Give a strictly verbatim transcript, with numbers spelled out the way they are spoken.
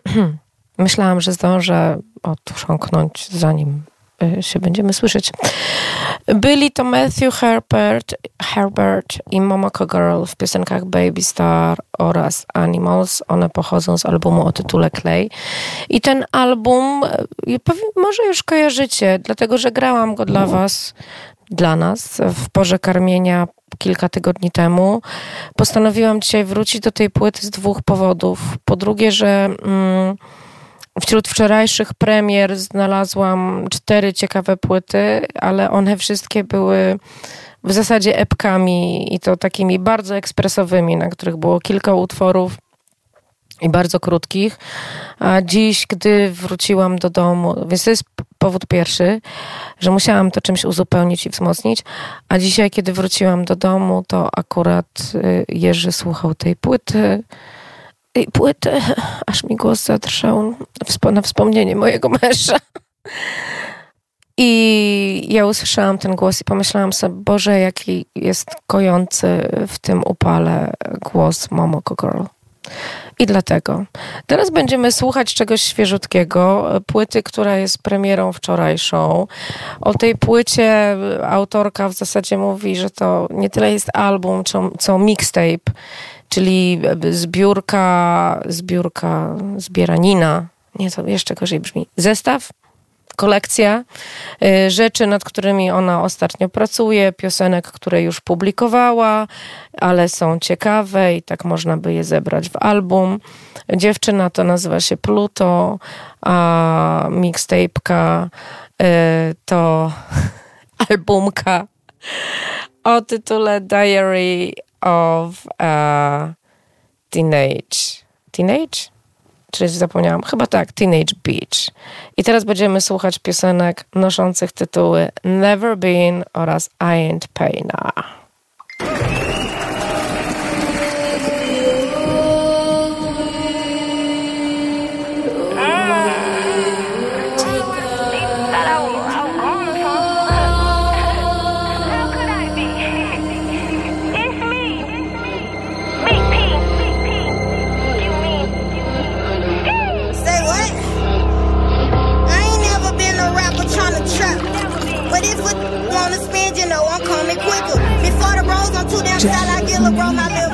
myślałam, że zdążę odchrząknąć, zanim się będziemy słyszeć. Byli to Matthew Herbert, Herbert i Momoko Girl w piosenkach Baby Star oraz Animals. One pochodzą z albumu o tytule Clay. I ten album może już kojarzycie, dlatego że grałam go dla was, dla nas w porze karmienia kilka tygodni temu. Postanowiłam dzisiaj wrócić do tej płyty z dwóch powodów. Po drugie, że mm, wśród wczorajszych premier znalazłam cztery ciekawe płyty, ale one wszystkie były w zasadzie epkami i to takimi bardzo ekspresowymi, na których było kilka utworów i bardzo krótkich. A dziś, gdy wróciłam do domu, więc to jest powód pierwszy, że musiałam to czymś uzupełnić i wzmocnić, a dzisiaj, kiedy wróciłam do domu, to akurat Jerzy słuchał tej płyty i płyty, aż mi głos zadrżał na wspomnienie mojego męża. I ja usłyszałam ten głos i pomyślałam sobie, Boże, jaki jest kojący w tym upale głos Momoko Girl. I dlatego. Teraz będziemy słuchać czegoś świeżutkiego, płyty, która jest premierą wczorajszą. O tej płycie autorka w zasadzie mówi, że to nie tyle jest album, co, co mixtape, czyli zbiórka, zbiórka, zbieranina. Nie, to jeszcze gorzej brzmi. Zestaw, kolekcja y, rzeczy, nad którymi ona ostatnio pracuje, piosenek, które już publikowała, ale są ciekawe i tak można by je zebrać w album. Dziewczyna to nazywa się Pluto, a mixtape'ka y, to albumka o tytule Diary of a Teenage. Teenage? Czy zapomniałam? Chyba tak, Teenage Beach. I teraz będziemy słuchać piosenek noszących tytuły Never Been oraz I Ain't Payna. But if we wanna spend, you know I'm coming quicker. Before the rolls, I'm too damn style, I get LeBron my little